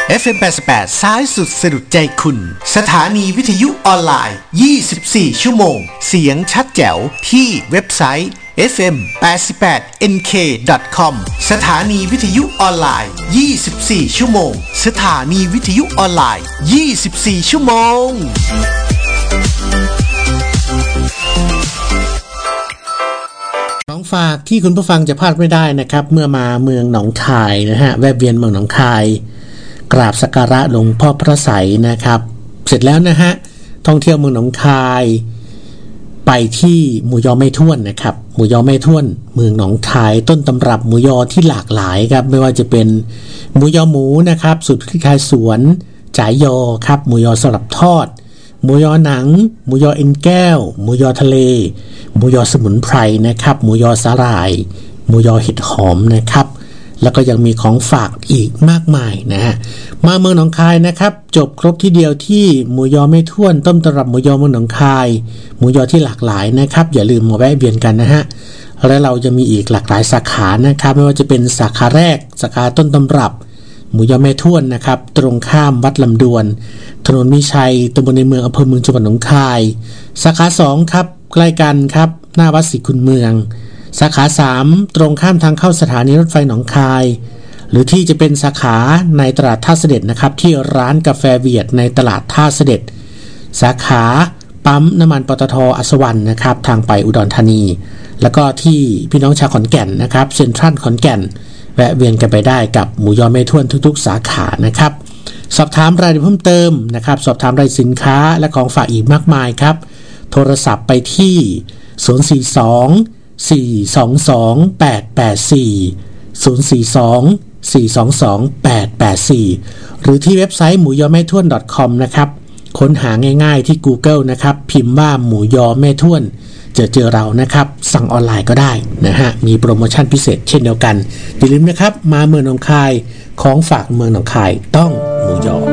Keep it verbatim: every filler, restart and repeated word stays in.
เอฟ เอ็ม แปดสิบแปดซ้ายสุดสะดุดใจคุณสถานีวิทยุออนไลน์ยี่สิบสี่ชั่วโมงเสียงชัดแจ๋วที่เว็บไซต์ เอฟ เอ็ม แปดสิบแปด เอ็น เค ดอท คอม สถานีวิทยุออนไลน์ยี่สิบสี่ชั่วโมงสถานีวิทยุออนไลน์ยี่สิบสี่ชั่วโมงของฝากที่คุณผู้ฟังจะพลาดไม่ได้นะครับเมื่อมาเมืองหนองคายนะฮะแวะเวียนเมืองหนองคายกราบสักการะหลวงพ่อพระไสยนะครับเสร็จแล้วนะฮะท่องเที่ยวเมืองหนองคายไปที่หมูยอแม่ท้วนนะครับหมูยอแม่ท้วนเมืองหนองคายต้นตำรับหมูยอที่หลากหลายครับไม่ว่าจะเป็นหมูยอหมูนะครับสูตรคล้ายๆสวนจ่ายยอครับหมูยอสลับทอดหมูยอหนังหมูยอเอ็นแก้วหมูยอทะเลหมูยอสมุนไพรนะครับหมูยอสาหร่ายหมูยอเห็ดหอมนะครับแล้วก็ยังมีของฝากอีกมากมายนะฮะมาเมืองหนองคายนะครับจบครบที่เดียวที่หมูยอแม่ท้วนต้มตำรับหมูยอเมืองหนองคายหมูยอที่หลากหลายนะครับอย่าลืมมาแวะเวียนกันนะฮะและเราจะมีอีกหลากหลายสาขานะครับไม่ว่าจะเป็นสาขาแรกสาขาต้นตำรับหมูยอแม่ท้วนนะครับตรงข้ามวัดลำดวนถนนมิชัยตำบลในเมืองอำเภอเมืองจังหวัดหนองคายสาขาสองครับใกล้กันครับหน้าวัดศรีคุณเมืองสาขาสามตรงข้ามทางเข้าสถานีรถไฟหนองคายหรือที่จะเป็นสาขาในตลาดท่าเสด็จนะครับที่ร้านกาแฟเวียดในตลาดท่าเสด็จสาขาปั๊มน้ำมันปตท.อัศวรรณนะครับทางไปอุดรธานีแล้วก็ที่พี่น้องชาวขอนแก่นนะครับเซ็นทรัลขอนแก่นแวะเวียนกันไปได้กับหมูยอแม่ท้วนทุกๆสาขานะครับสอบถามรายละเอียดเพิ่มเติมนะครับสอบถามรายสินค้าและของฝากอีกมากมายครับโทรศัพท์ไปที่ศูนย์ สี่ สอง สี่ สอง สอง แปด แปด สี่ ศูนย์ สี่ สอง สี่ สอง สอง แปด แปด สี่หรือที่เว็บไซต์หมูยอแม่ท้วน .com นะครับค้นหาง่ายๆที่ Google นะครับพิมพ์ว่าหมูยอแม่ท้วนจะเจอเรานะครับสั่งออนไลน์ก็ได้นะฮะมีโปรโมชั่นพิเศษเช่นเดียวกันอย่าลืมนะครับมาเมืองหนองคายของฝากเมืองหนองคายต้องหมูยอ